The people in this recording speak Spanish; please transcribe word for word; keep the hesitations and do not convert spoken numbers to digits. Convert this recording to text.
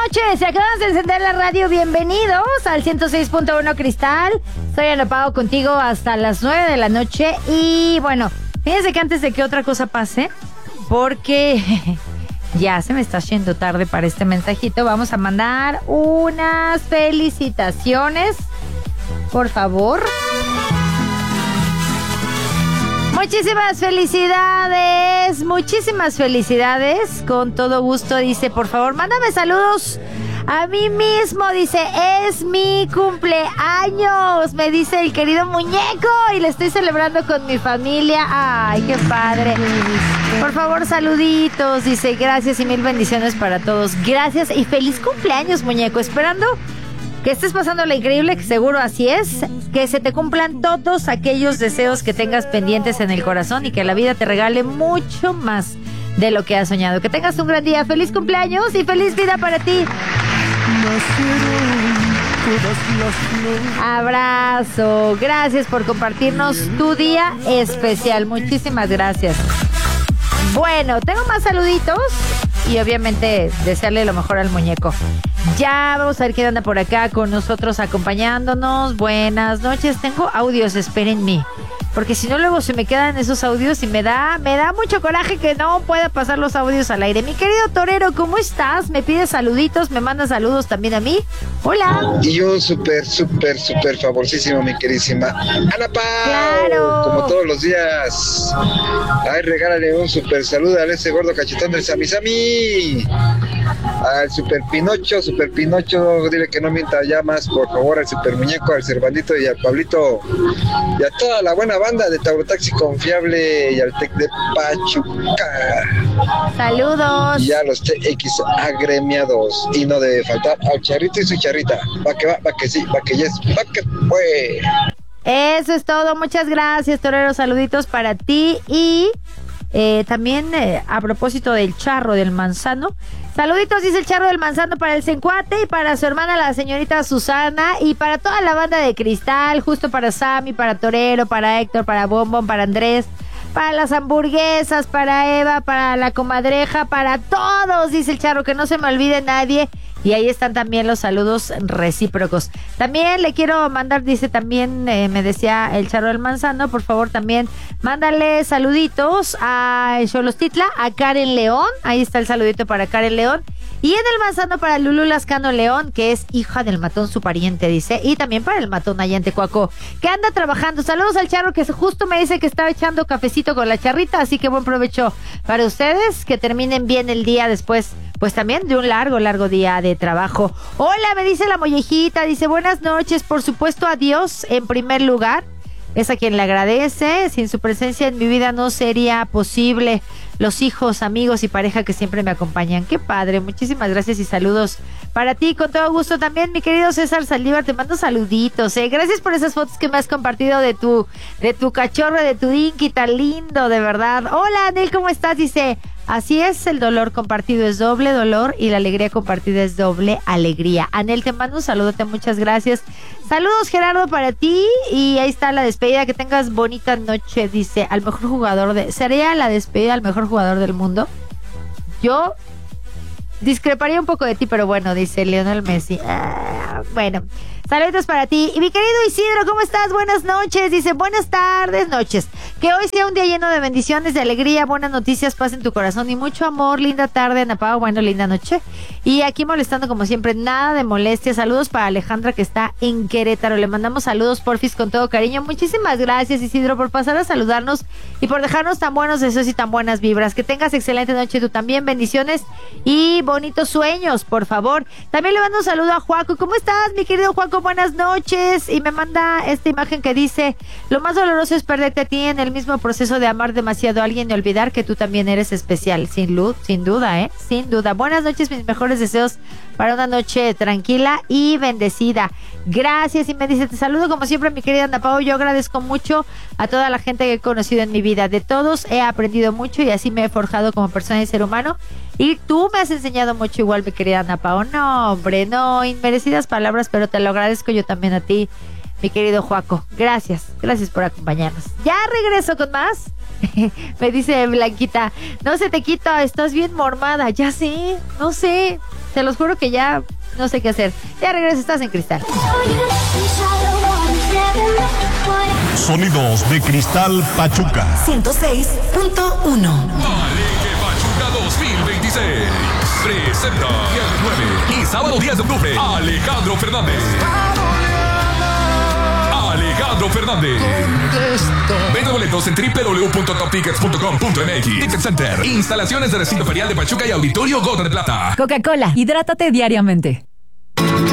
noches, si acabas de encender la radio, bienvenidos al ciento seis punto uno Cristal. Soy Ana Pao contigo hasta las nueve de la noche. Y bueno, fíjense que antes de que otra cosa pase, porque ya se me está haciendo tarde para este mensajito, vamos a mandar unas felicitaciones, por favor. Muchísimas felicidades, muchísimas felicidades, con todo gusto. Dice, por favor, mándame saludos a mí mismo. Dice, es mi cumpleaños, me dice el querido muñeco, y le estoy celebrando con mi familia. Ay, qué padre. Por favor, saluditos. Dice, gracias y mil bendiciones para todos. Gracias y feliz cumpleaños, muñeco. Esperando que estés pasándola increíble, que seguro así es. Que se te cumplan todos aquellos deseos que tengas pendientes en el corazón y que la vida te regale mucho más de lo que has soñado. Que tengas un gran día. Feliz cumpleaños y feliz vida para ti. Abrazo. Gracias por compartirnos tu día especial. Muchísimas gracias. Bueno, tengo más saluditos y obviamente desearle lo mejor al muñeco. Ya vamos a ver quién anda por acá con nosotros acompañándonos. Buenas noches. Tengo audios, espérenme, porque si no luego se me quedan esos audios y me da me da mucho coraje que no pueda pasar los audios al aire. Mi querido torero, ¿cómo estás? Me pides saluditos, me mandas saludos también a mí. Hola. Y yo súper, súper, súper favorcísimo, mi queridísima Ana Pao. Claro. Como todos los días. Ay, regálale un súper saludo a ese gordo cachetón del Sami Sami. Al Super Pinocho, Super Pinocho, dile que no mienta ya más, por favor, al Super Muñeco, al Cervandito y al Pablito. Y a toda la buena banda de Taurotaxi Confiable y al Tec de Pachuca. Saludos. Y a los T X agremiados. Y no debe faltar al Charrito y su Charrita. Va que va, va que sí, va que yes, va que fue. Eso es todo. Muchas gracias, torero. Saluditos para ti. Y eh, también eh, a propósito del charro del manzano. Saluditos, dice el charro del manzano, para el Cencuate y para su hermana la señorita Susana y para toda la banda de Cristal, justo para Sammy, para Torero, para Héctor, para Bombón, para Andrés, para las hamburguesas, para Eva, para la comadreja, para todos, dice el charro, que no se me olvide nadie. Y ahí están también los saludos recíprocos. También le quiero mandar, dice también, eh, me decía el charro del manzano, por favor también mándale saluditos a Xolostitla, a Karen León. Ahí está el saludito para Karen León. Y en el manzano para Lulú Lascano León, que es hija del matón, su pariente, dice. Y también para el matón allá en Tecuaco, que anda trabajando. Saludos al charro, que justo me dice que estaba echando cafecito con la charrita. Así que buen provecho para ustedes. Que terminen bien el día después, pues también de un largo, largo día de trabajo. Hola, me dice la mollejita. Dice, buenas noches. Por supuesto, a Dios en primer lugar. Es a quien le agradece. Sin su presencia en mi vida no sería posible. Los hijos, amigos y pareja que siempre me acompañan. Qué padre, muchísimas gracias y saludos para ti, con todo gusto también, mi querido César Saldívar, te mando saluditos, eh. Gracias por esas fotos que me has compartido de tu, de tu cachorro, de tu dinky, tan lindo, de verdad. Hola, Anel, ¿cómo estás? Dice, así es, el dolor compartido es doble dolor y la alegría compartida es doble alegría. Anel, te mando un saludote, muchas gracias. Saludos, Gerardo, para ti. Y ahí está la despedida, que tengas bonita noche, dice, al mejor jugador de... ¿Sería la despedida al mejor jugador del mundo? Yo discreparía un poco de ti, pero bueno, dice Lionel Messi. Ah, bueno, saludos para ti. Y mi querido Isidro, ¿cómo estás? Buenas noches. Dice, buenas tardes, noches. Que hoy sea un día lleno de bendiciones, de alegría, buenas noticias, paz en tu corazón y mucho amor. Linda tarde, Ana Pao. Bueno, linda noche. Y aquí molestando como siempre, nada de molestia. Saludos para Alejandra, que está en Querétaro. Le mandamos saludos, porfis, con todo cariño. Muchísimas gracias, Isidro, por pasar a saludarnos y por dejarnos tan buenos deseos y tan buenas vibras. Que tengas excelente noche tú también. Bendiciones y bonitos sueños, por favor. También le mando un saludo a Juaco. ¿Cómo estás, mi querido Juaco? Buenas noches. Y me manda esta imagen que dice, lo más doloroso es perderte a ti en el mismo proceso de amar demasiado a alguien y olvidar que tú también eres especial. Sin luz, sin duda, ¿eh? Sin duda. Buenas noches, mis mejores deseos para una noche tranquila y bendecida. Gracias. Y me dice, te saludo como siempre, mi querida Ana Pao. Yo agradezco mucho a toda la gente que he conocido en mi vida. De todos he aprendido mucho y así me he forjado como persona y ser humano. Y tú me has enseñado mucho igual, mi querida Ana Pao. No, hombre, no, inmerecidas palabras, pero te lo agradezco yo también a ti, mi querido Juaco. Gracias, gracias por acompañarnos. Ya regreso con más. Me dice Blanquita, no se te quita, estás bien mormada. Ya sé, no sé, Se los juro que ya no sé qué hacer. Ya regreso, estás en Cristal. Sonidos de Cristal Pachuca. ciento seis punto uno. Palenque Pachuca dos mil veintiséis. Presenta viernes nueve y sábado diez de octubre. Alejandro Fernández. Alejandro Fernández. Vende boletos en doble u doble u doble u punto top tickets punto com punto m x. Ticket Center. Instalaciones de recinto ferial de Pachuca y Auditorio Gota de Plata. Coca-Cola, hidrátate diariamente.